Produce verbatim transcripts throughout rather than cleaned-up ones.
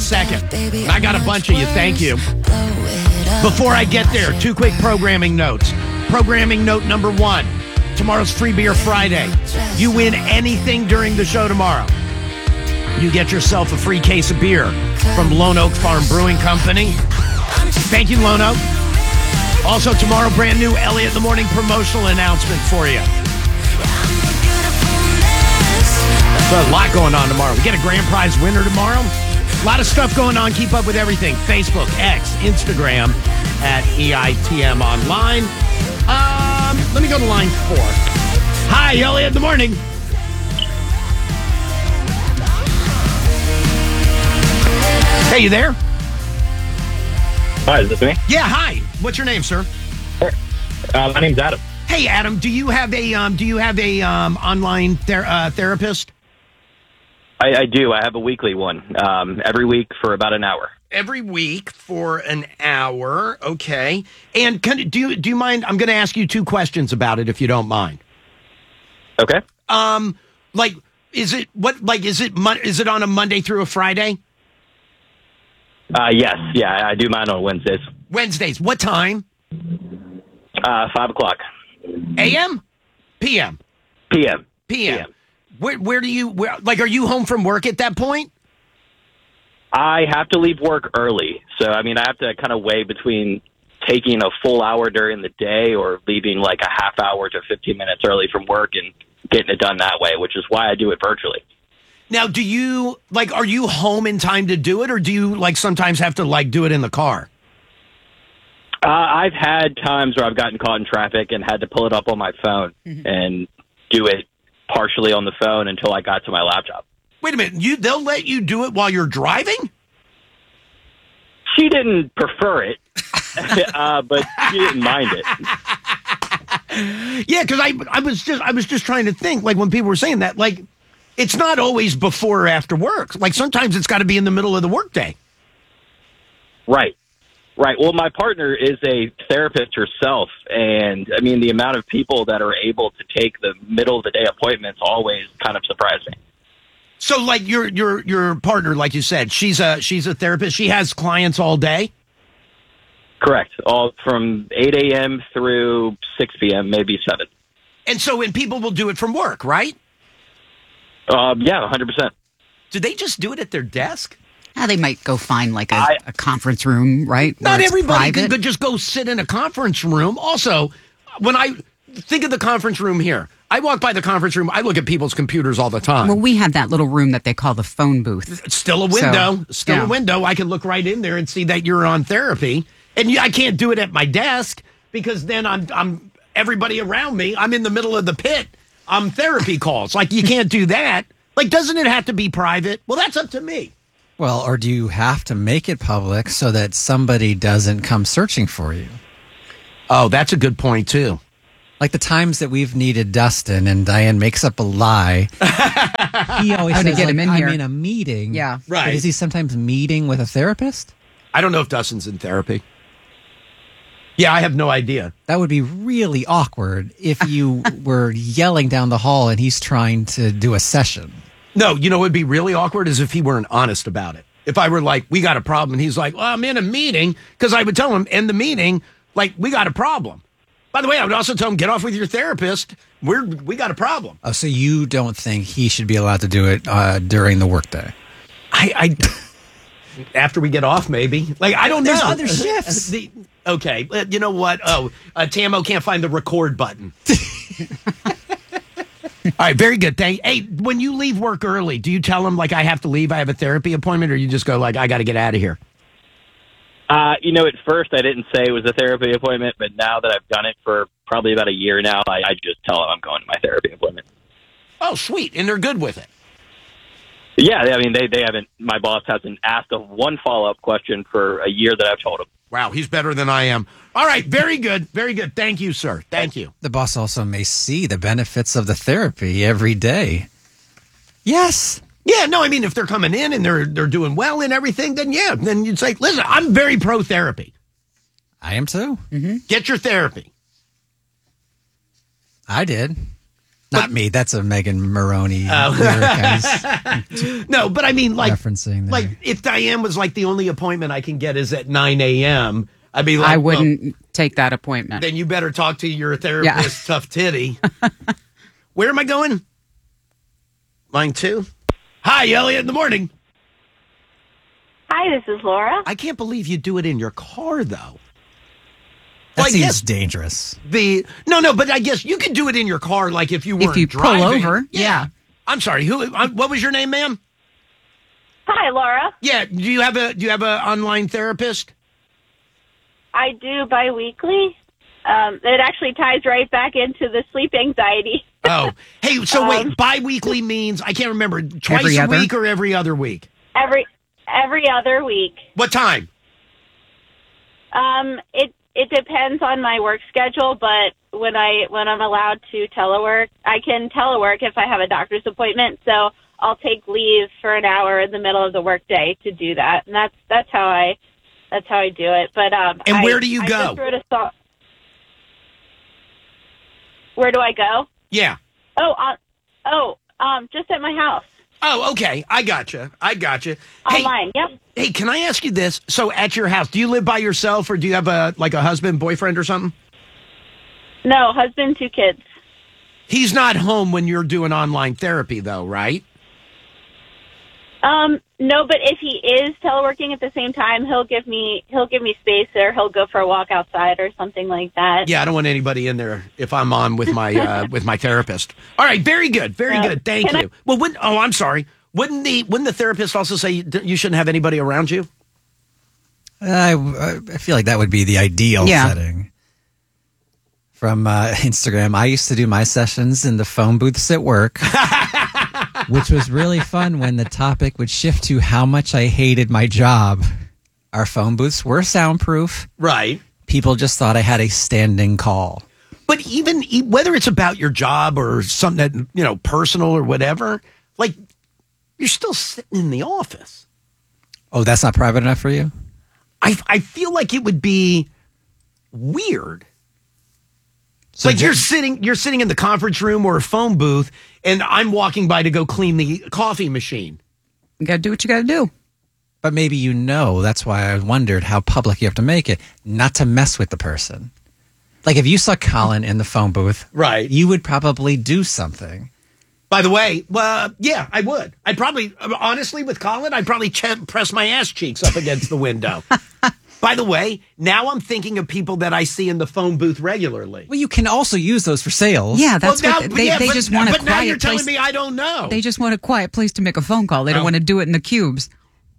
second. I got a bunch of you. Thank you. Before I get there, two quick programming notes. Programming note number one. Tomorrow's Free Beer Friday. You win anything during the show tomorrow, you get yourself a free case of beer from Lone Oak Farm Brewing Company. Thank you, Lone Oak. Also, tomorrow, brand new Elliot in the Morning promotional announcement for you. There's a lot going on tomorrow. We get a grand prize winner tomorrow. A lot of stuff going on. Keep up with everything. Facebook, X, Instagram, at E I T M Online. Um, let me go to line four. Hi, Elliot in the Morning. Hey, you there? Hi, is this me? Yeah, hi. What's your name, sir? Uh, my name's Adam. Hey, Adam. Do you have a um? Do you have a um online ther- uh, therapist? I, I do. I have a weekly one. Um, every week for about an hour. Every week for an hour. Okay. And can, do you do you mind? I'm going to ask you two questions about it, if you don't mind. Okay. Um, like, is it what? Like, is it mon- is it on a Monday through a Friday? Uh, yes. Yeah, I do mine on Wednesdays. Wednesdays. What time? Uh, five o'clock. A M? P M? P M. P M. Where where do you where, like? Are you home from work at that point? I have to leave work early, so I mean I have to kind of weigh between taking a full hour during the day or leaving like a half hour to fifteen minutes early from work and getting it done that way, which is why I do it virtually. Now, do you like? Are you home in time to do it, or do you like sometimes have to like do it in the car? Uh, I've had times where I've gotten caught in traffic and had to pull it up on my phone mm-hmm. and do it partially on the phone until I got to my laptop. Wait a minute. You they'll let you do it while you're driving? She didn't prefer it, uh, but she didn't mind it. Yeah, because I I was just I was just trying to think, like when people were saying that, like it's not always before or after work. Like sometimes it's got to be in the middle of the workday. Right. Right. Well, my partner is a therapist herself, and I mean the amount of people that are able to take the middle of the day appointments always kind of surprised me. So, like your your your partner, like you said, she's a she's a therapist. She has clients all day. Correct. All from eight a.m. through six p.m., maybe seven. And so, and people will do it from work, right? Um, yeah, one hundred percent. Do they just do it at their desk? Uh, they might go find like a, I, a conference room, right? Not everybody could, could just go sit in a conference room. Also, when I think of the conference room here, I walk by the conference room, I look at people's computers all the time. Well, we have that little room that they call the phone booth. It's still a window. So, still yeah. a window. I can look right in there and see that you're on therapy. And I can't do it at my desk because then I'm I'm everybody around me. I'm in the middle of the pit. I'm therapy calls. Like, you can't do that. Like, doesn't it have to be private? Well, that's up to me. Well, or do you have to make it public so that somebody doesn't come searching for you? Oh, that's a good point, too. Like the times that we've needed Dustin and Diane makes up a lie. He always How to says, get like, him in I'm here. in a meeting. Yeah. Right. But is he sometimes meeting with a therapist? I don't know if Dustin's in therapy. Yeah, I have no idea. That would be really awkward if you were yelling down the hall and he's trying to do a session. No, you know what would be really awkward is if he weren't honest about it. If I were like, we got a problem, and he's like, well, I'm in a meeting, because I would tell him, in the meeting, like, we got a problem. By the way, I would also tell him, get off with your therapist. We're we got a problem. Oh, so you don't think he should be allowed to do it uh, during the workday? I, I after we get off, maybe. Like, I don't There's know. other shifts. The, okay, uh, you know what? Oh, uh, Tamo can't find the record button. All right, very good. Thank. Hey, when you leave work early, do you tell them, like, I have to leave, I have a therapy appointment, or you just go, like, I got to get out of here? Uh, you know, at first I didn't say it was a therapy appointment, but now that I've done it for probably about a year now, I, I just tell them I'm going to my therapy appointment. Oh, sweet. And they're good with it. Yeah, I mean, they, they haven't, my boss hasn't asked a one follow-up question for a year that I've told him. Wow, he's better than I am. All right, very good. Very good. Thank you, sir. Thank you. The boss also may see the benefits of the therapy every day. Yes. Yeah, no, I mean, if they're coming in and they're they're doing well and everything, then yeah, then you'd say, listen, I'm very pro therapy. I am too. Mm-hmm. Get your therapy. I did. Not me. That's a Megan Maroney Oh. lyric I was No, but I mean, like, referencing there. like if Diane was like the only appointment I can get is at nine a.m., I'd be like, I well, wouldn't take that appointment. then you better talk to your therapist, Tough Titty. Where am I going? Line two. Hi, Elliot, in the morning. Hi, this is Laura. I can't believe you do it in your car, though. that Well, I seems guess dangerous. the no, no, but I guess you could do it in your car, like if you weren't If you pull driving. over, yeah. I'm sorry. Who? uh, What was your name, ma'am? Hi, Laura. Yeah. Do you have a Do you have a online therapist? I do biweekly. Um, it actually ties right back into the sleep anxiety. Oh, hey. So Um, wait, bi-weekly means I can't remember. Twice Every a other? week or every other week? every every other week. What time? Um, it it depends on my work schedule, but when I when I'm allowed to telework, I can telework if I have a doctor's appointment. So I'll take leave for an hour in the middle of the workday to do that, and that's that's how I that's how I do it. But um, And I- where do you I go? just wrote a song. Where do I go? Yeah. Oh, uh, oh, um, just at my house. Oh, okay. I gotcha. I gotcha. Hey, Online. Yep. hey, can I ask you this? So, at your house, do you live by yourself, or do you have a like a husband, boyfriend, or something? No, husband, two kids. He's not home when you're doing online therapy, though, right? Um, no, but if he is teleworking at the same time, he'll give me he'll give me space, or he'll go for a walk outside or something like that. Yeah, I don't want anybody in there if I'm on with my uh, with my therapist. All right, very good, very Uh, good. Thank can you. Well, wouldn't, oh, I'm sorry. Wouldn't the wouldn't the therapist also say you, you shouldn't have anybody around you? I, I feel like that would be the ideal Yeah. setting. From uh, Instagram, I used to do my sessions in the phone booths at work, which was really fun when the topic would shift to how much I hated my job. Our phone booths were soundproof. Right. People just thought I had a standing call. But even e- whether it's about your job or something that, you know, personal or whatever, like you're still sitting in the office. Oh, that's not private enough for you? I I feel like it would be weird. So like you're just- sitting you're sitting in the conference room or a phone booth, and I'm walking by to go clean the coffee machine. You got to do what you got to do. But maybe you know, that's why I wondered how public you have to make it, not to mess with the person. Like if you saw Colin in the phone booth, Right. you would probably do something. By the way, well, yeah, I would. I'd probably, honestly, with Colin, I'd probably ch- press my ass cheeks up against the window. By the way, now I'm thinking of people that I see in the phone booth regularly. Well, you can also use those for sales. Yeah, that's well, now, what they, yeah, they but, just want a But now you're quiet telling place. me I don't know. They just want a quiet place to make a phone call. They don't Oh. want to do it in the cubes.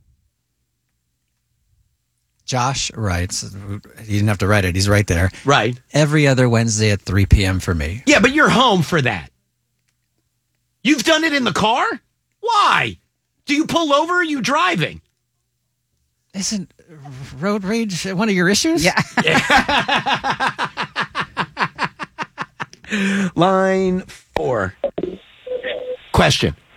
Josh writes, you didn't have to write it, he's right there. Right. Every other Wednesday at three p.m. for me. Yeah, but you're home for that. You've done it in the car? Why? Do you pull over or are you driving? Isn't road rage one of your issues? Yeah. Line four. Question.